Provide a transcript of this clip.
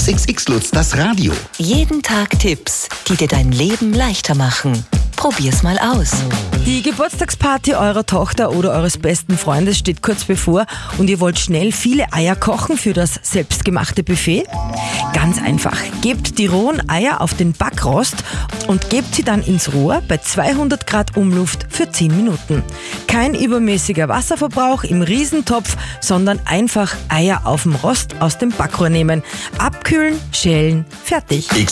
XXX Lutz, das Radio. Jeden Tag Tipps, die dir dein Leben leichter machen. Probier's mal aus. Die Geburtstagsparty eurer Tochter oder eures besten Freundes steht kurz bevor und ihr wollt schnell viele Eier kochen für das selbstgemachte Buffet? Ganz einfach. Gebt die rohen Eier auf den Backrost und gebt sie dann ins Rohr bei 200 Grad Umluft für 10 Minuten. Kein übermäßiger Wasserverbrauch im Riesentopf, sondern einfach Eier auf dem Rost aus dem Backrohr nehmen. Abkühlen, schälen, fertig.